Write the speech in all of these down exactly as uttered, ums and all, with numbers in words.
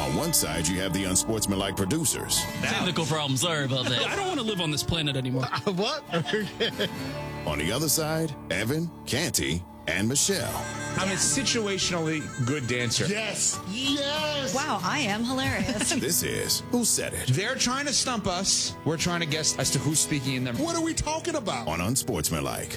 On one side, you have the unsportsmanlike producers. Technical problem. Sorry about that. I don't want to live on this planet anymore. What? On the other side, Evan, Canty, and Michelle. I'm a situationally good dancer. Yes. Yes. Wow, I am hilarious. This is Who Said It? They're trying to stump us. We're trying to guess as to who's speaking in them. What are we talking about? On Unsportsmanlike.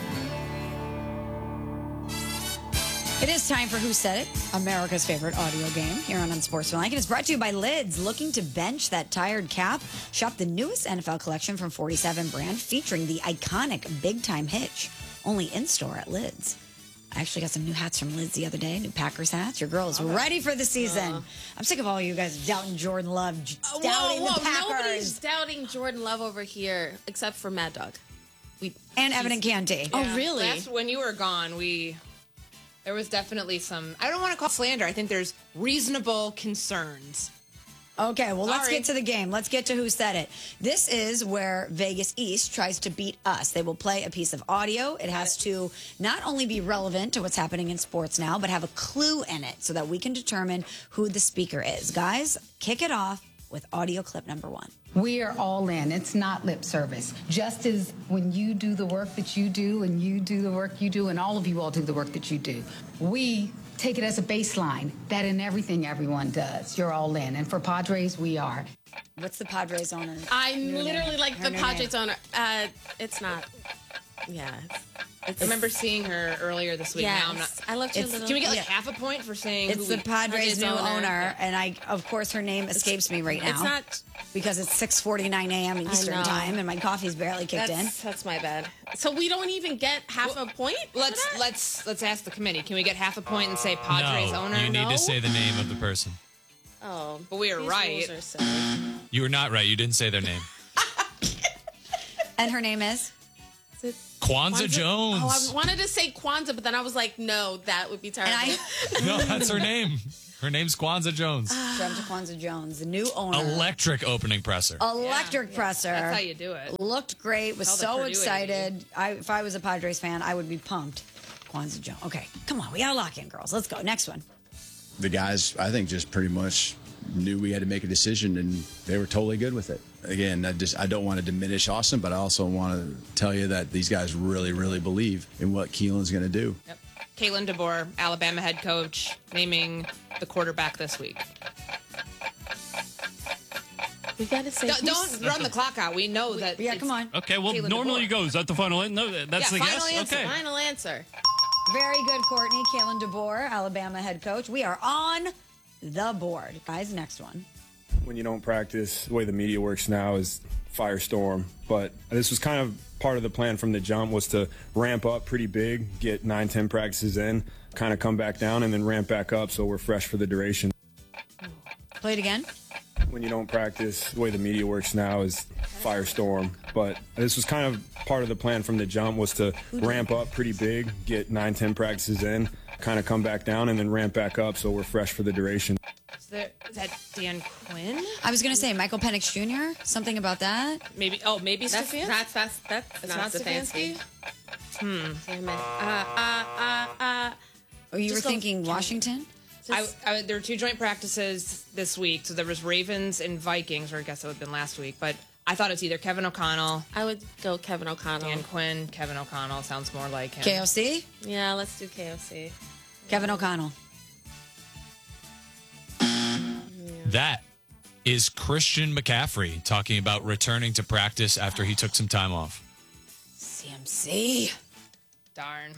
It is time for Who Said It, America's favorite audio game here on Unsportsmanlike. And it's brought to you by Lids. Looking to bench that tired cap? Shop the newest N F L collection from forty-seven brand featuring the iconic Big Time Hitch. Only in-store at Lids. I actually got some new hats from Lids the other day, new Packers hats. Your girl is ready for the season. Uh, I'm sick of all you guys doubting Jordan Love, whoa, doubting whoa, the Packers. Nobody's doubting Jordan Love over here except for Mad Dog. We And Evan and Canty. Oh, really? Last, when you were gone, we there was definitely some, I don't want to call slander. I think there's reasonable concerns. Okay, well, let's Sorry. get to the game. Let's get to Who Said It. This is where Vegas East tries to beat us. They will play a piece of audio. It has to not only be relevant to what's happening in sports now, but have a clue in it so that we can determine who the speaker is. Guys, kick it off with audio clip number one. We are all in. It's not lip service. Just as when you do the work that you do and you do the work you do and all of you all do the work that you do, we take it as a baseline that in everything everyone does, you're all in. And for Padres, we are. What's the Padres owner? I'm New literally name. like Her the new Padres name. owner. Uh, it's not. Yeah. It's, I remember seeing her earlier this week. yes. Now I'm not. I loved your It's- little. Can we get like Yeah. half a point for saying It's who the we, Padres' Padres new owner, owner. and I, of course, her name escapes me right now. It's not. because it's six forty-nine a.m. Eastern know. time, and my coffee's barely kicked in. That's, that's my bad. So we don't even get half a point? for Let's that? let's let's ask the committee. Can we get half a point and say Padres no, owner? you need No? to say the name of the person. Oh, But we are these right. rules are silly. You were not right. You didn't say their name. And her name is? Is it Kwanzaa Jones. Oh, I wanted to say Kwanzaa, but then I was like, no, that would be terrible. And I No, that's her name. Her name's Kwanzaa Jones. Drumta Kwanzaa Jones, the new owner. Electric opening presser. Electric presser. That's how you do it. Looked great. Was Tell the so Purdue excited. I, if I was a Padres fan, I would be pumped. Kwanzaa Jones. Okay, come on. We got to lock in, girls. Let's go. Next one. The guys, I think, just pretty much knew we had to make a decision, and they were totally good with it. Again, I just I don't want to diminish Austin, but I also want to tell you that these guys really, really believe in what Keelan's going to do. Yep. Kalen DeBoer, Alabama head coach, naming the quarterback this week. we got to say. Don't, don't run the clock out. We know that. Yeah, it's- come on. Okay, well, Kalen normally DeBoer. you go, is that the final answer? No, that's Yeah, the final guess? answer. Okay. Final answer. Very good, Courtney. Kalen DeBoer, Alabama head coach. We are on the board. Guys, next one. When you don't practice, the way the media works now is firestorm. But this was kind of part of the plan from the jump, was to ramp up pretty big, get nine, ten practices in, kind of come back down, and then ramp back up so we're fresh for the duration. Play it again. When you don't practice, the way the media works now is firestorm. But this was kind of part of the plan from the jump, was to ramp up pretty big, get nine, ten practices in, kind of come back down, and then ramp back up so we're fresh for the duration. Is, there, is that Dan Quinn? I was going to say Michael Penix Junior Something about that. Maybe. Oh, maybe That's Stefanski? that's that's that's, That's not not Stefanski. Hmm. Damn it. Uh, uh, uh, uh. Oh, you Just were go- thinking Washington? I, Just- I, there were two joint practices this week. So there was Ravens and Vikings, or I guess it would have been last week. But I thought it's either Kevin O'Connell, I would go Kevin O'Connell. Dan Quinn, Kevin O'Connell. Sounds more like him. K O C? Yeah, let's do K O C. Kevin O'Connell. That is Christian McCaffrey talking about returning to practice after he took some time off. C M C. Darn.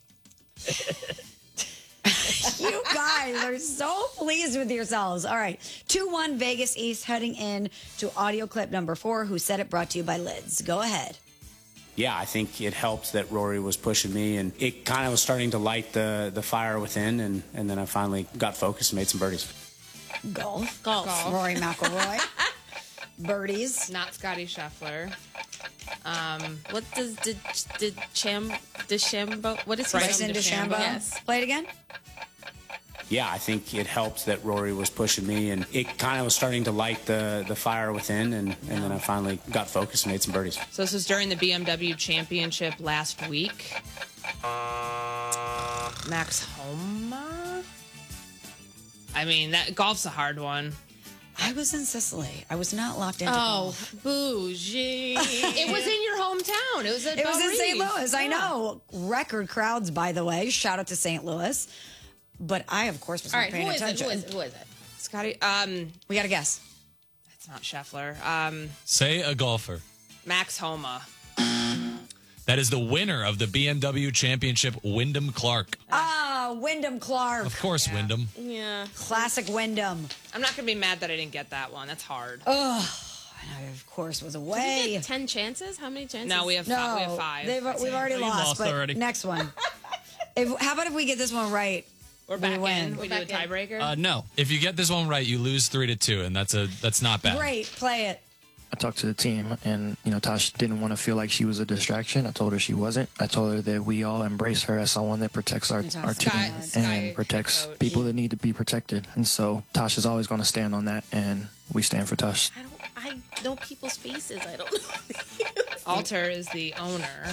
You guys are so pleased with yourselves. All right. two one Vegas East heading in to audio clip number four. Who Said It, brought to you by Lids. Go ahead. Yeah, I think it helped that Rory was pushing me, and it kind of was starting to light the, the fire within, and, and then I finally got focused and made some birdies. Golf. Golf. Golf. Rory McIlroy. Birdies. Not Scotty Scheffler. Um, What does did did Cham DeChambeau? What is he? Bryson DeChambeau. DeChambeau. Yes. Play it again. Yeah, I think it helped that Rory was pushing me, and it kind of was starting to light the, the fire within, and, and then I finally got focused and made some birdies. so this was during the B M W Championship last week. Max Homa? I mean, that golf's a hard one. I was in Sicily. I was not locked into Oh, golf. bougie. It was in your hometown. It was at It was in Belle Saint Reeve. Louis. I Yeah. know. Record crowds, by the way. Shout out to Saint Louis. But I, of course, was All not right, paying who is it? attention. Who is it? Who is it? Scotty. Um, we got to guess. It's not Scheffler. Um, Say a golfer. Max Homa. That is the winner of the B M W Championship, Wyndham Clark. Ah, Wyndham Clark. Of course, Wyndham. Yeah. Classic Wyndham. I'm not going to be mad that I didn't get that one. That's hard. Oh, I, of course, was Did we away. get ten chances? How many chances? No, we have No, five. We have five. they've, we've already You lost, lost but already. next one. If, how about if we get this one right? We're we back win. in. We We're do a back in. tiebreaker. Uh, no. If you get this one right, you lose three to two, and that's a that's not bad. Great, play it. I talked to the team, and you know, Tosh didn't want to feel like she was a distraction. I told her she wasn't. I told her that we all embrace her as someone that protects our, our team Sky- Sky and protects coach. people that need to be protected. And so Tosh is always going to stand on that, and we stand for Tosh. I don't. I know people's faces. I don't know. Alter is the owner.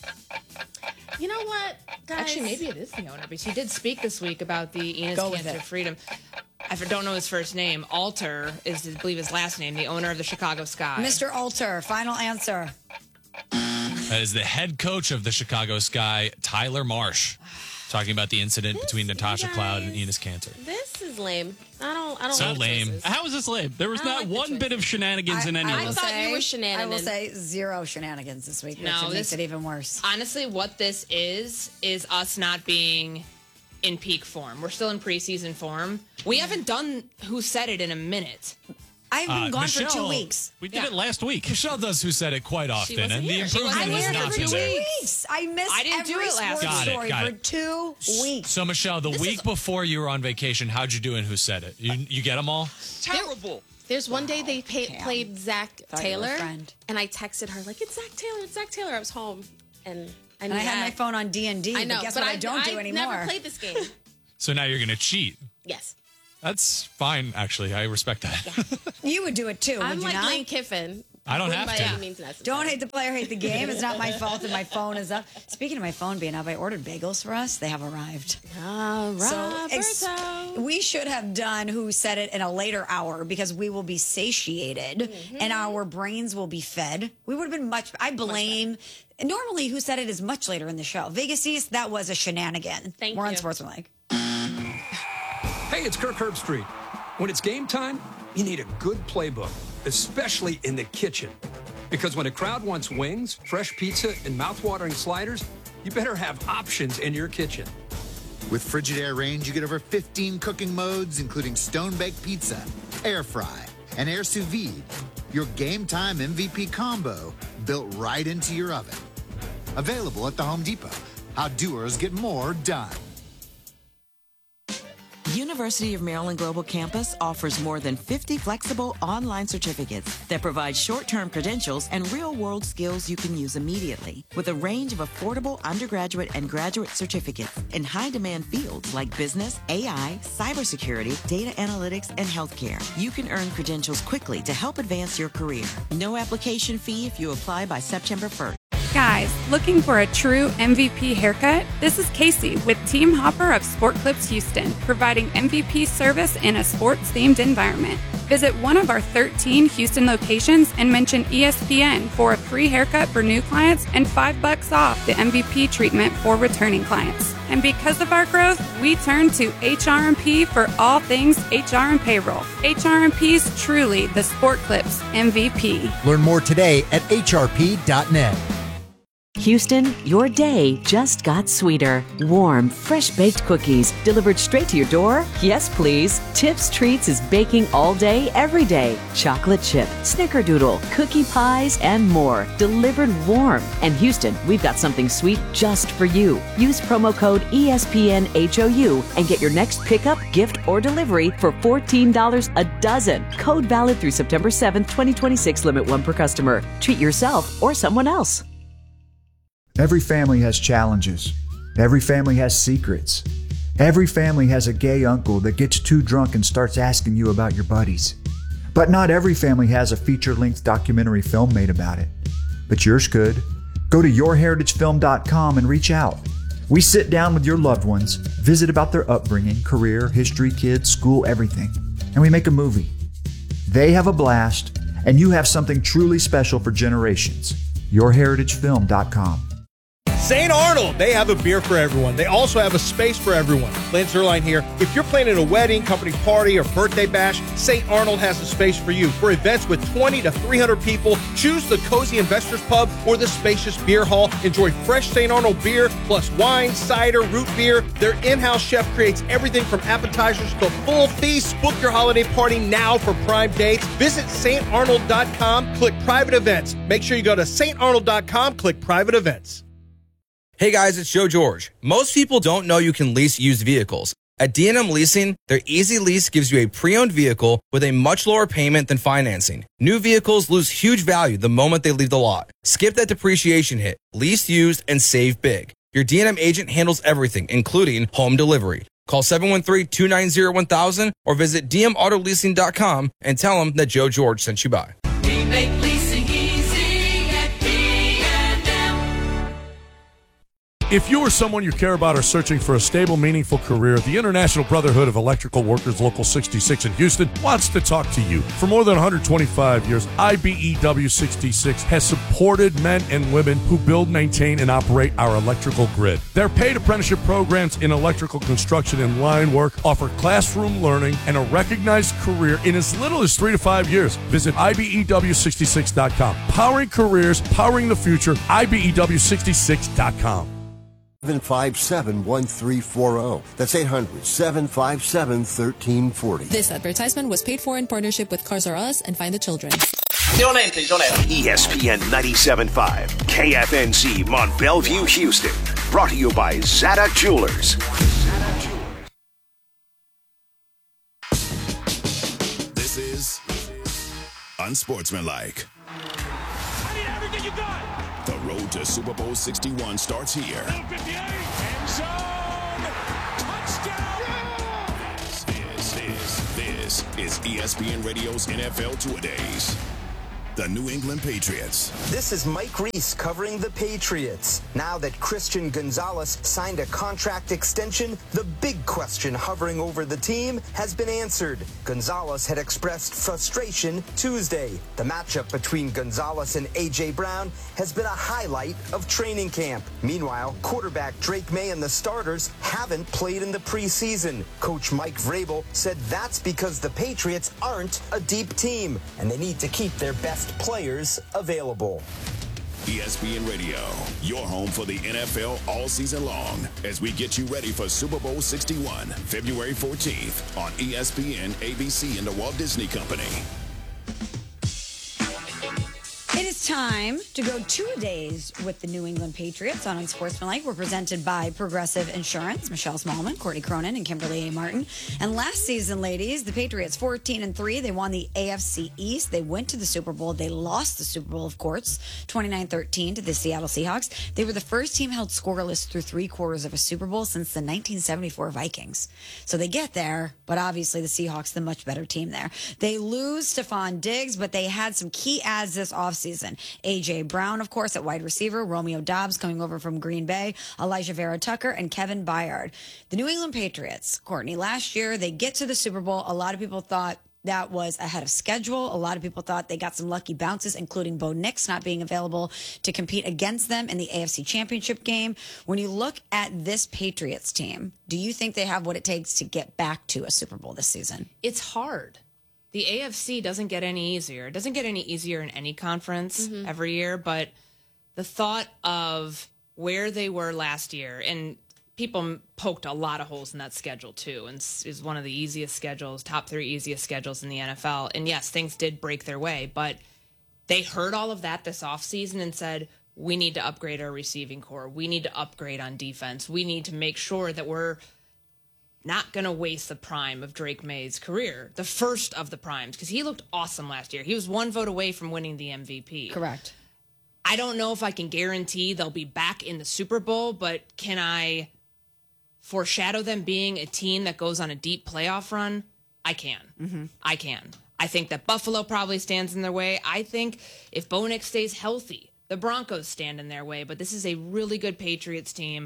You know what, guys? Actually, maybe it is the owner, because he did speak this week about the Enos Go with Cancer it. Freedom. I don't know his first name. Alter is, I believe, his last name. The owner of the Chicago Sky. Mister Alter, final answer. That is the head coach of the Chicago Sky, Tyler Marsh, talking about the incident This, between Natasha you Cloud and guys- Enos Cantor. This is lame. I don't. I don't. So like the lame. choices. How is this lame? There was I don't not like the one bit of shenanigans in any I of I will this. thought say, you were I will shenanigan. say zero shenanigans this week, which No, makes this- it even worse. Honestly, what this is, is us not being in peak form. We're still in preseason form. We haven't done Who Said It in a minute. I've been Uh, gone for two Michelle- weeks. We did Yeah. it last week. Michelle does Who Said It quite often, wasn't and the here. She improvement wasn't I has here was not here for been two there. weeks. I missed I didn't do every it last sports week. Got it, story got for it. two weeks. So, Michelle, the week before you were on vacation, how'd you do in Who Said It? You, you get them all? Terrible. There's one day they pay, played Zach Thought you were a Taylor, friend. and I texted her like, "It's Zach Taylor. It's Zach Taylor." I was home, and I And knew I had that. my phone on D and D, I know, but guess but what I, I don't do I've anymore? Never played this game. So now you're going to cheat. Yes, That's fine, actually. I respect that. You would do it too, I'm would you like not? Lane Kiffin. I don't Wouldn't have by to. any means necessary. Don't hate the player, hate the game. It's not my fault that my phone is up. Speaking of my phone being up, I ordered bagels for us. They have arrived. Ah, So ex- Roberto. we should have done Who Said It in a later hour because we will be satiated Mm-hmm. and our brains will be fed. We would have been much. I blame. Normally, Who Said It is much later in the show. Vegas East, that was a shenanigan. Thank We're on you. Sportsmanlike. Hey, it's Kirk Herbstreit. When it's game time, you need a good playbook, especially in the kitchen. Because when a crowd wants wings, fresh pizza, and mouthwatering sliders, you better have options in your kitchen. With Frigidaire range, you get over fifteen cooking modes, including stone-baked pizza, air fry, and air sous vide. Your game time M V P combo built right into your oven. Available at the Home Depot. How doers get more done. University of Maryland Global Campus offers more than fifty flexible online certificates that provide short-term credentials and real-world skills you can use immediately. With a range of affordable undergraduate and graduate certificates in high-demand fields like business, A I, cybersecurity, data analytics, and healthcare, you can earn credentials quickly to help advance your career. No application fee if you apply by September first. Guys, looking for a true M V P haircut? This is Casey with Team Hopper of Sport Clips Houston, providing M V P service in a sports-themed environment. Visit one of our thirteen Houston locations and mention E S P N for a free haircut for new clients and five bucks off the M V P treatment for returning clients. And because of our growth, we turn to H R M P for all things H R and payroll. H R M P is truly the Sport Clips M V P. Learn more today at H R P dot net. Houston, your day just got sweeter. Warm, fresh-baked cookies delivered straight to your door? Yes, please. Tips Treats is baking all day, every day. Chocolate chip, snickerdoodle, cookie pies, and more. Delivered warm. And Houston, we've got something sweet just for you. Use promo code E S P N H O U and get your next pickup, gift, or delivery for fourteen dollars a dozen. Code valid through September seventh, twenty twenty-six. Limit one per customer. Treat yourself or someone else. Every family has challenges. Every family has secrets. Every family has a gay uncle that gets too drunk and starts asking you about your buddies. But not every family has a feature-length documentary film made about it. But yours could. Go to your heritage film dot com and reach out. We sit down with your loved ones, visit about their upbringing, career, history, kids, school, everything, and we make a movie. They have a blast, and you have something truly special for generations. your heritage film dot com. Saint Arnold, they have a beer for everyone. They also have a space for everyone. Lance Zerline here. If you're planning a wedding, company party, or birthday bash, Saint Arnold has a space for you. For events with twenty to three hundred people, choose the Cozy Investors Pub or the spacious beer hall. Enjoy fresh Saint Arnold beer, plus wine, cider, root beer. Their in-house chef creates everything from appetizers to full feasts. Book your holiday party now for prime dates. Visit saint arnold dot com, click private events. Make sure you go to saint arnold dot com, click private events. Hey guys, it's Joe George. Most people don't know you can lease used vehicles. At D and M Leasing, their Easy Lease gives you a pre-owned vehicle with a much lower payment than financing. New vehicles lose huge value the moment they leave the lot. Skip that depreciation hit, lease used, and save big. Your D and M agent handles everything, including home delivery. Call seven one three, two nine zero, one thousand or visit d m auto leasing dot com and tell them that Joe George sent you by. We make leasing easy at D and M. If you or someone you care about are searching for a stable, meaningful career, the International Brotherhood of Electrical Workers Local sixty-six in Houston wants to talk to you. For more than one hundred twenty-five years, I B E W sixty-six has supported men and women who build, maintain, and operate our electrical grid. Their paid apprenticeship programs in electrical construction and line work offer classroom learning and a recognized career in as little as three to five years. Visit I B E W sixty-six dot com. Powering careers, powering the future, I B E W sixty-six dot com. seven five seven, one three four zero. That's eight hundred, seven five seven, one three four zero. This advertisement was paid for in partnership with Cars R Us and Find the Children. E S P N ninety-seven point five, K F N Z, Mont Bellevue, Houston. Brought to you by Zada Jewelers. This is Unsportsmanlike. I need everything you got. The road to Super Bowl sixty-one starts here. End zone. Touchdown. This, this, this is E S P N Radio's N F L Two-A-Days. The New England Patriots. This is Mike Reese covering the Patriots. Now that Christian Gonzalez signed a contract extension, the big question hovering over the team has been answered. Gonzalez had expressed frustration Tuesday. The matchup between Gonzalez and A J. Brown has been a highlight of training camp. Meanwhile, quarterback Drake May and the starters haven't played in the preseason. Coach Mike Vrabel said that's because the Patriots aren't a deep team, and they need to keep their best players available. E S P N Radio, your home for the N F L all season long, as we get you ready for Super Bowl sixty-one, February fourteenth on E S P N, A B C, and the Walt Disney Company. It is time to go two-a-days with the New England Patriots on Unsportsmanlike. We're presented by Progressive Insurance, Michelle Smallman, Courtney Cronin, and Kimberly A. Martin. And last season, ladies, the Patriots fourteen and three. They won the A F C East. They went to the Super Bowl. They lost the Super Bowl, of course, twenty-nine thirteen to the Seattle Seahawks. They were the first team held scoreless through three quarters of a Super Bowl since the nineteen seventy-four Vikings. So they get there, but obviously the Seahawks, the much better team there. They lose Stephon Diggs, but they had some key adds this offseason. A J. Brown, of course, at wide receiver. Romeo Doubs coming over from Green Bay. Elijah Vera Tucker and Kevin Byard. The New England Patriots, Courtney, last year they get to the Super Bowl. A lot of people thought that was ahead of schedule. A lot of people thought they got some lucky bounces, including Bo Nix not being available to compete against them in the A F C Championship game. When you look at this Patriots team, do you think they have what it takes to get back to a Super Bowl this season? It's hard. The A F C doesn't get any easier. It doesn't get any easier in any conference mm-hmm. every year, but the thought of where they were last year, and people poked a lot of holes in that schedule too, and is one of the easiest schedules, top three easiest schedules in the N F L. And yes, things did break their way, but they heard all of that this offseason and said, we need to upgrade our receiving core. We need to upgrade on defense. We need to make sure that we're not going to waste the prime of Drake May's career, the first of the primes, because he looked awesome last year. He was one vote away from winning the M V P. Correct. I don't know if I can guarantee they'll be back in the Super Bowl, but can I foreshadow them being a team that goes on a deep playoff run? I can. Mm-hmm. I can. I think that Buffalo probably stands in their way. I think if Bo Nix stays healthy, the Broncos stand in their way, but this is a really good Patriots team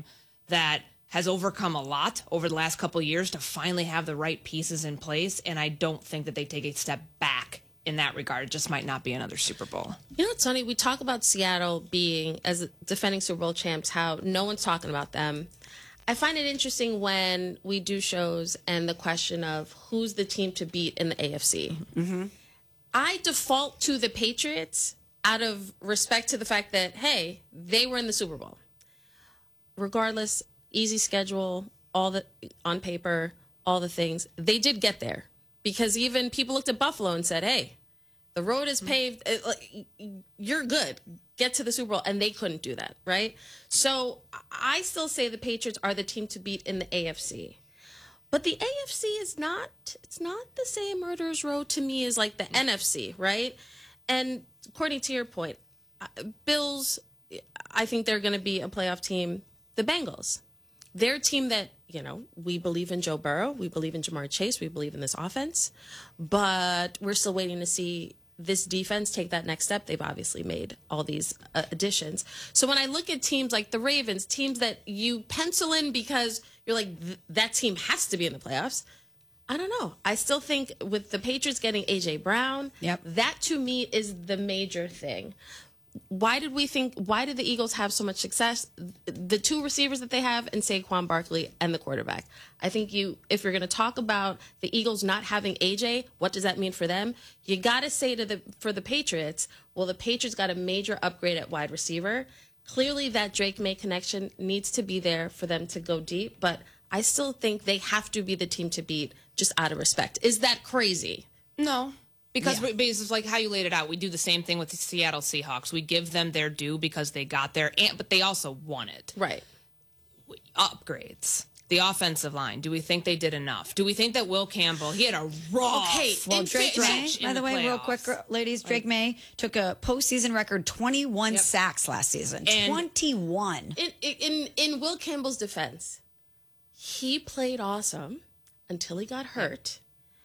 that has overcome a lot over the last couple of years to finally have the right pieces in place, and I don't think that they take a step back in that regard. It just might not be another Super Bowl. You know what's funny? We talk about Seattle being, as defending Super Bowl champs, how no one's talking about them. I find it interesting when we do shows and the question of who's the team to beat in the A F C. Mm-hmm. I default to the Patriots out of respect to the fact that, hey, they were in the Super Bowl. Regardless, easy schedule, all the on paper, all the things. They did get there because even people looked at Buffalo and said, hey, the road is paved. You're good. Get to the Super Bowl. And they couldn't do that, right? So I still say the Patriots are the team to beat in the A F C. But the A F C is not, it's not the same murderer's row to me as like the N F C, right? And according to your point, Bills, I think they're going to be a playoff team. The Bengals, they're a team that, you know, we believe in Joe Burrow. We believe in Jamar Chase. We believe in this offense. But we're still waiting to see this defense take that next step. They've obviously made all these uh, additions. So when I look at teams like the Ravens, teams that you pencil in because you're like, th- that team has to be in the playoffs. I don't know. I still think with the Patriots getting A J Brown, yep. that to me is the major thing. Why did we think, why did the Eagles have so much success? The two receivers that they have and Saquon Barkley and the quarterback. I think you, if you're going to talk about the Eagles not having A J, what does that mean for them? You got to say to the, for the Patriots, well, the Patriots got a major upgrade at wide receiver. Clearly that Drake May connection needs to be there for them to go deep, but I still think they have to be the team to beat just out of respect. Is that crazy? No. Because yeah. we, it's like how you laid it out. We do the same thing with the Seattle Seahawks. We give them their due because they got there, and, but they also won it. Right. Upgrades. The offensive line. Do we think they did enough? Do we think that Will Campbell, he had a rough Okay, well, Drake May, by the, the way, real quick, ladies, Drake May took a postseason record twenty-one yep. sacks last season. And twenty-one. In, in, in Will Campbell's defense, he played awesome until he got hurt.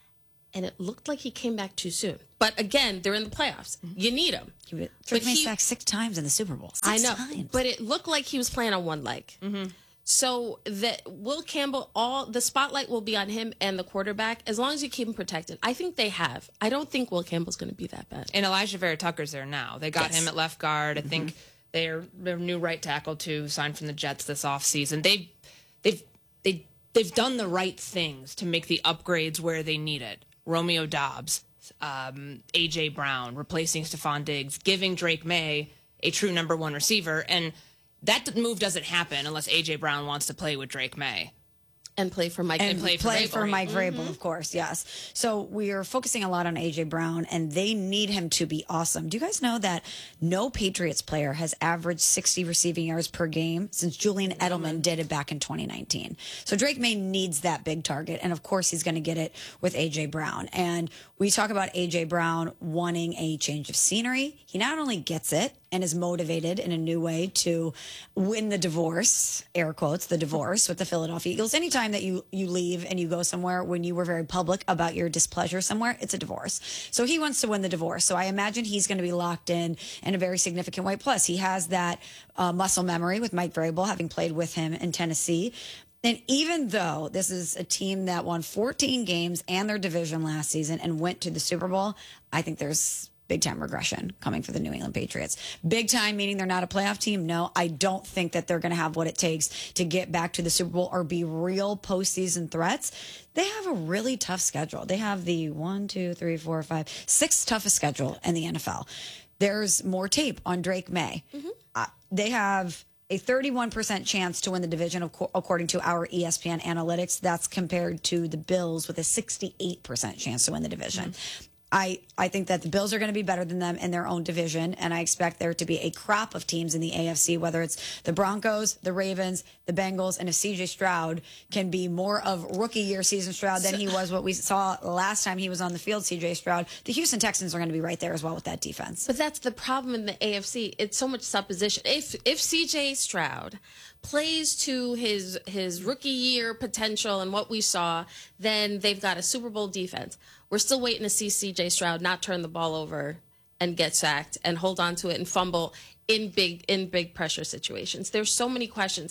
And it looked like he came back too soon. But again, they're in the playoffs. You need him. Drake May sacked six times in the Super Bowl. Six I know. Times. But it looked like he was playing on one leg. Mm-hmm. So that Will Campbell, all the spotlight will be on him and the quarterback as long as you keep him protected. I think they have. I don't think Will Campbell's going to be that bad. And Elijah Vera Tucker's there now. They got yes. him at left guard. I mm-hmm. think their their new right tackle too signed from the Jets this offseason. They've they've they they've done the right things to make the upgrades where they need it. Romeo Doubs, um, A J Brown, replacing Stephon Diggs, giving Drake May a true number one receiver. And that move doesn't happen unless A J Brown wants to play with Drake May. And play for Mike and, and play for, play for Mike Vrabel, mm-hmm. of course, yes. So we are focusing a lot on A J Brown, and they need him to be awesome. Do you guys know that no Patriots player has averaged sixty receiving yards per game since Julian Edelman did it back in twenty nineteen? So Drake May needs that big target, and of course he's going to get it with A J Brown. And we talk about A J Brown wanting a change of scenery. He not only gets it and is motivated in a new way to win the divorce, air quotes, the divorce with the Philadelphia Eagles. Anytime that you, you leave and you go somewhere when you were very public about your displeasure somewhere, it's a divorce. So he wants to win the divorce. So I imagine he's going to be locked in in a very significant way. Plus, he has that uh, muscle memory with Mike Vrabel, having played with him in Tennessee. And even though this is a team that won fourteen games and their division last season and went to the Super Bowl, I think there's big time regression coming for the New England Patriots. Big time meaning they're not a playoff team? No, I don't think that they're going to have what it takes to get back to the Super Bowl or be real postseason threats. They have a really tough schedule. They have the one, two, three, four, five, sixth toughest schedule in the N F L. There's more tape on Drake May. Mm-hmm. Uh, they have a thirty-one percent chance to win the division, according to our E S P N analytics. That's compared to the Bills with a sixty-eight percent chance to win the division. Mm-hmm. I, I think that the Bills are going to be better than them in their own division, and I expect there to be a crop of teams in the A F C, whether it's the Broncos, the Ravens, the Bengals, and if C J Stroud can be more of rookie year season Stroud than he was what we saw last time he was on the field, C J Stroud, the Houston Texans are going to be right there as well with that defense. But that's the problem in the A F C. It's so much supposition. If if C J Stroud plays to his his rookie year potential and what we saw, then they've got a Super Bowl defense. We're still waiting to see C J Stroud not turn the ball over and get sacked and hold on to it and fumble in big in big pressure situations. There's so many questions.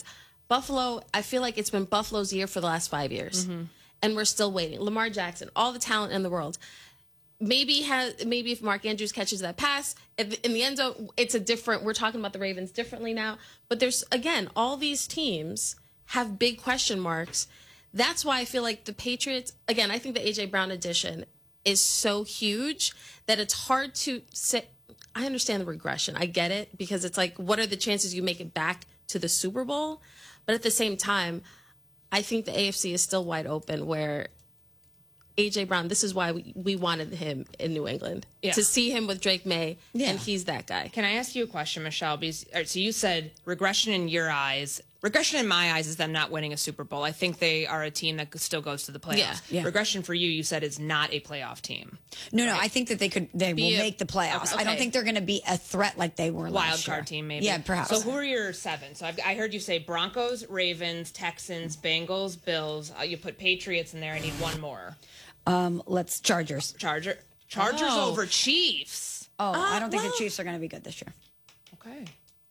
Buffalo, I feel like it's been Buffalo's year for the last five years. Mhm. And we're still waiting. Lamar Jackson, all the talent in the world. Maybe has maybe if Mark Andrews catches that pass in the end zone, it's a different. We're talking about the Ravens differently now. But there's again, all these teams have big question marks. That's why I feel like the Patriots. Again, I think the A J Brown addition is so huge that it's hard to say. I understand the regression. I get it because it's like, what are the chances you make it back to the Super Bowl? But at the same time, I think the A F C is still wide open where A J Brown, this is why we, we wanted him in New England. Yeah. To see him with Drake May, and he's that guy. Can I ask you a question, Michelle? Because, all right, so you said regression in your eyes. Regression in my eyes is them not winning a Super Bowl. I think they are a team that still goes to the playoffs. Yeah. Yeah. Regression for you, you said, is not a playoff team. No, no, I think that they could. They Be will a- make the playoffs. okay. I don't think they're going to be a threat like they were Wild last card year. team, maybe. Yeah, perhaps. So who are your seven? So I've, I heard you say Broncos, Ravens, Texans, Bengals, Bills. Uh, you put Patriots in there. I need one more. Um, let's Chargers. Charger, Chargers Oh. over Chiefs. Oh, I Ah, don't think well. the Chiefs are going to be good this year. Okay.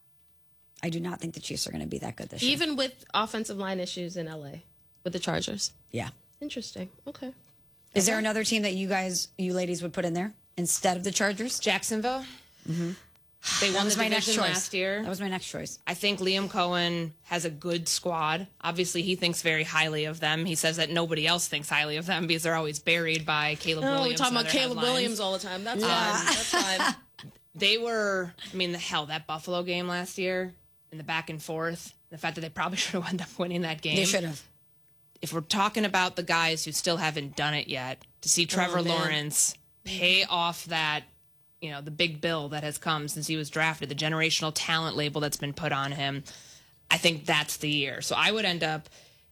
I do not think the Chiefs are going to be that good this year. Even with offensive line issues in L A with the Chargers. Yeah. Interesting. Okay. Is there another team that you guys, you ladies, would put in there instead of the Chargers? Jacksonville. Mm-hmm. They That won was the my next division choice. last year. That was my next choice. I think Liam Cohen has a good squad. Obviously, he thinks very highly of them. He says that nobody else thinks highly of them because they're always buried by Caleb Oh, we're Williams. talking and about other Caleb headlines. Williams all the time. That's Yeah. fine. That's fine. They were, I mean, the hell, that Buffalo game last year and the back and forth, the fact that they probably should have wound up winning that game. They should have. If we're talking about the guys who still haven't done it yet, to see Trevor Oh, man. Lawrence pay off that, you know, the big bill that has come since he was drafted, the generational talent label that's been put on him, I think that's the year. So I would end up,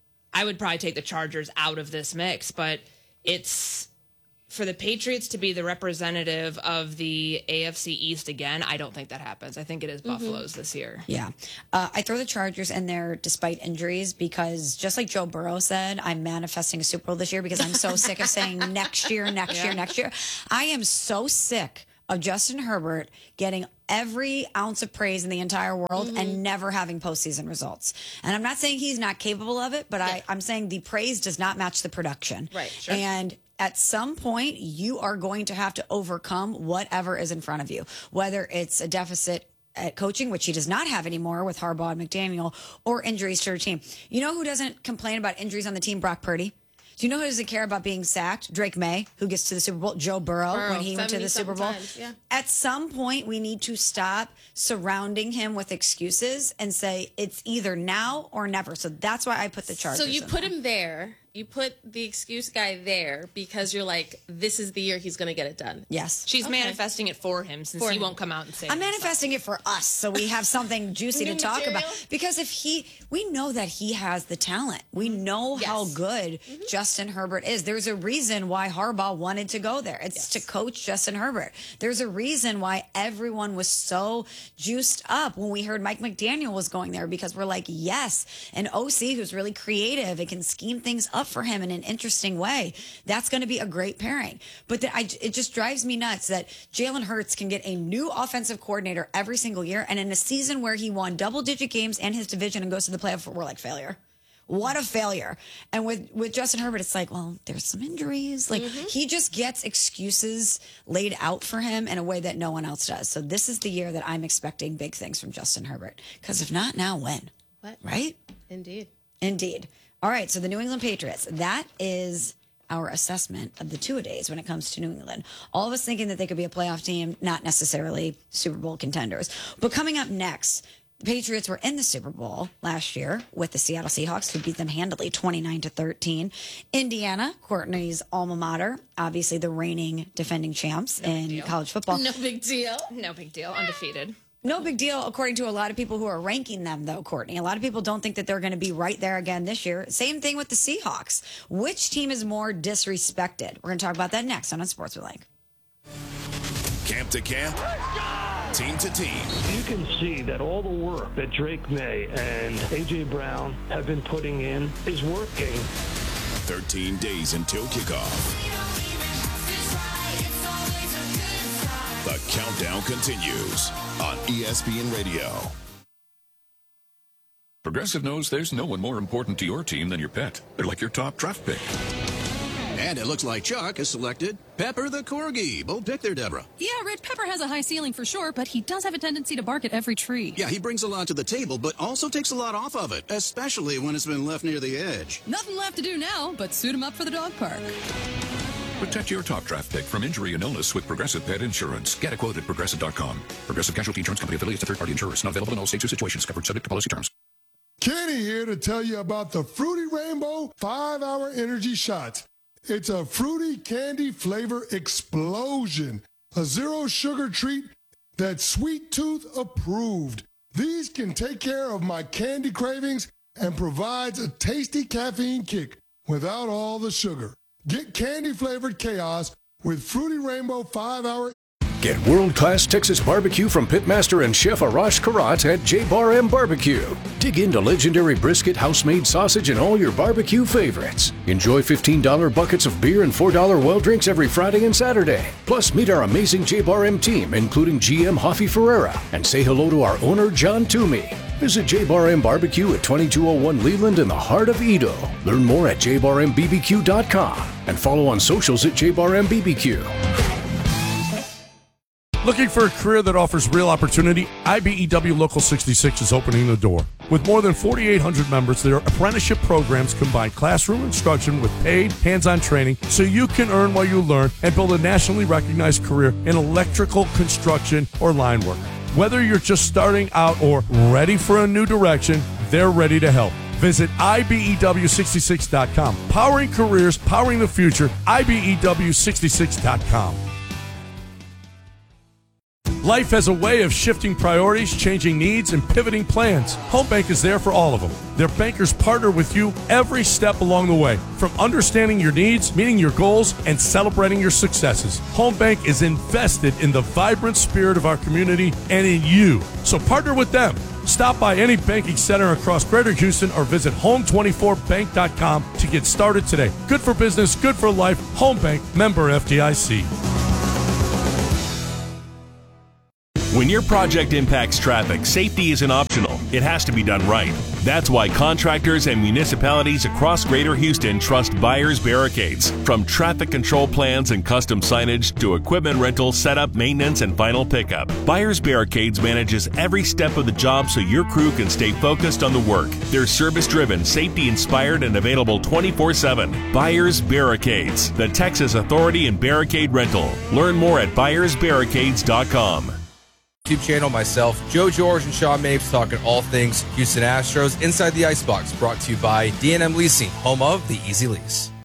I would probably take the Chargers out of this mix, but it's for the Patriots to be the representative of the A F C East again. I don't think that happens. I think it is Buffalo's this year. Yeah. Uh, I throw the Chargers in there despite injuries because just like Joe Burrow said, I'm manifesting a Super Bowl this year because I'm so sick of saying next year, next Yeah. year, next year. I am so sick of Justin Herbert getting every ounce of praise in the entire world and never having postseason results. And I'm not saying he's not capable of it, but I, I'm saying the praise does not match the production. Right, sure. And at some point, you are going to have to overcome whatever is in front of you, whether it's a deficit at coaching, which he does not have anymore with Harbaugh and McDaniel, or injuries to your team. You know who doesn't complain about injuries on the team? Brock Purdy. Do you know who doesn't care about being sacked? Drake May, who gets to the Super Bowl. Joe Burrow, Burrow, when he went to the Super Bowl. seventy-something times, At some point, we need to stop surrounding him with excuses and say it's either now or never. So that's why I put the Chargers. So you in put there. him there. You put the excuse guy there because you're like, this is the year he's going to get it done. Yes. She's Okay. manifesting it for him since For he him. won't come out and say I'm it himself. manifesting it for us so we have something juicy to New talk material? about. Because if he, we know that he has the talent. We know how Yes. good Justin Herbert is. There's a reason why Harbaugh wanted to go there. It's to coach Justin Herbert. There's a reason why everyone was so juiced up when we heard Mike McDaniel was going there because we're like, yes, an O C who's really creative and can scheme things up for him in an interesting way. That's going to be a great pairing. But the, I, it just drives me nuts that Jalen Hurts can get a new offensive coordinator every single year. And in a season where he won double digit games and his division and goes to the playoff, we're like failure. What a failure. And with, with Justin Herbert, it's like, well, there's some injuries. Like he just gets excuses laid out for him in a way that no one else does. So this is the year that I'm expecting big things from Justin Herbert. Because if not now, when? What? Right? Indeed. Indeed. All right. So the New England Patriots, that is our assessment of the two-a-days when it comes to New England. All of us thinking that they could be a playoff team, not necessarily Super Bowl contenders. But coming up next, the Patriots were in the Super Bowl last year with the Seattle Seahawks, who beat them handily twenty-nine to thirteen. Indiana, Courtney's alma mater, obviously the reigning defending champs in college football. No big deal. No big deal. Undefeated. No big deal, according to a lot of people who are ranking them, though, Courtney. A lot of people don't think that they're going to be right there again this year. Same thing with the Seahawks. Which team is more disrespected? We're going to talk about that next on Sports We Like. Camp to camp, team to team. You can see that all the work that Drake May and A J Brown have been putting in is working. thirteen days until kickoff. The countdown continues on E S P N Radio. Progressive knows there's no one more important to your team than your pet. They're like your top draft pick. And it looks like Chuck has selected Pepper the Corgi. Bold pick there, Deborah. Yeah, Rich, Pepper has a high ceiling for sure, but he does have a tendency to bark at every tree. Yeah, he brings a lot to the table, but also takes a lot off of it, especially when it's been left near the edge. Nothing left to do now but suit him up for the dog park. Protect your top draft pick from injury and illness with Progressive Pet Insurance. Get a quote at Progressive dot com. Progressive Casualty Insurance Company affiliates to third-party insurers. Not available in all states or situations. Covered subject to policy terms. Kenny here to tell you about the Fruity Rainbow five hour Energy Shots. It's a fruity candy flavor explosion. A zero sugar treat that's Sweet Tooth approved. These can take care of my candy cravings and provides a tasty caffeine kick without all the sugar. Get candy-flavored chaos with Fruity Rainbow five hour. Get world-class Texas barbecue from pitmaster and chef Arash Karat at J Bar M Barbecue. Dig into legendary brisket, house-made sausage, and all your barbecue favorites. Enjoy fifteen dollar buckets of beer and four dollar well drinks every Friday and Saturday. Plus, meet our amazing J Bar M team, including G M Hoffy Ferreira, and say hello to our owner, John Toomey. Visit J Bar M Barbecue at twenty-two oh one Leland in the heart of Edo. Learn more at j bar m b b q dot com and follow on socials at J Bar M B B Q. Looking for a career that offers real opportunity? I B E W Local sixty-six is opening the door. With more than forty-eight hundred members, their apprenticeship programs combine classroom instruction with paid, hands-on training so you can earn while you learn and build a nationally recognized career in electrical, construction, or line work. Whether you're just starting out or ready for a new direction, they're ready to help. Visit I B E W sixty-six dot com. Powering careers, powering the future, I B E W sixty-six dot com. Life has a way of shifting priorities, changing needs, and pivoting plans. Home Bank is there for all of them. Their bankers partner with you every step along the way, from understanding your needs, meeting your goals, and celebrating your successes. Home Bank is invested in the vibrant spirit of our community and in you. So partner with them. Stop by any banking center across Greater Houston or visit home twenty-four bank dot com to get started today. Good for business, good for life. Home Bank, member F D I C. When your project impacts traffic, safety isn't optional. It has to be done right. That's why contractors and municipalities across Greater Houston trust Byers Barricades. From traffic control plans and custom signage to equipment rental, setup, maintenance, and final pickup, Byers Barricades manages every step of the job so your crew can stay focused on the work. They're service-driven, safety-inspired, and available twenty-four seven. Byers Barricades, the Texas authority in barricade rental. Learn more at byers barricades dot com. YouTube channel, myself, Joe George, and Sean Mapes talking all things Houston Astros inside the Icebox, brought to you by D and M Leasing, home of the Easy Lease.